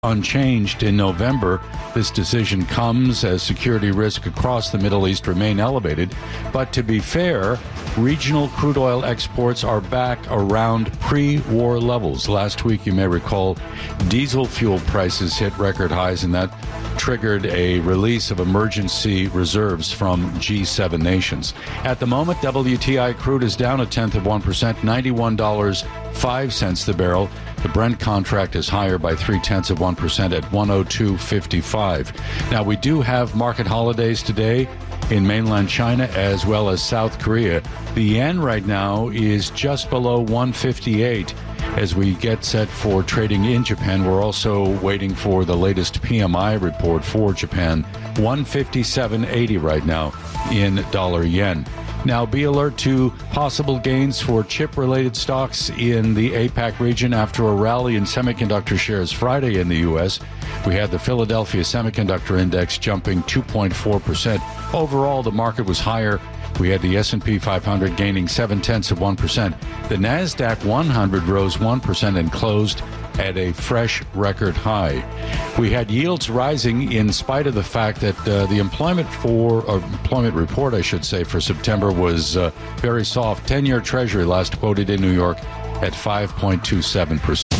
unchanged in November. This decision comes as security risk across the Middle East remain elevated. But to be fair, regional crude oil exports are back around pre-war levels. Last week, you may recall, diesel fuel prices hit record highs, and that triggered a release of emergency reserves from G7 nations. At the moment, WTI crude is down 0.1%, $91.05 the barrel. The Brent contract is higher by 0.3% at 102.55. Now, we do have market holidays today in mainland China as well as South Korea. The yen right now is just below 158 as we get set for trading in Japan. We're also waiting for the latest PMI report for Japan. 157.80 right now in dollar yen. Now, be alert to possible gains for chip-related stocks in the APAC region after a rally in semiconductor shares Friday in the U.S. We had the Philadelphia Semiconductor Index jumping 2.4%. Overall, the market was higher. We had the S&P 500 gaining 0.7%. The NASDAQ 100 rose 1% and closed at a fresh record high. We had yields rising in spite of the fact that the employment report, I should say, for September was very soft. 10-year Treasury last quoted in New York at 5.27%.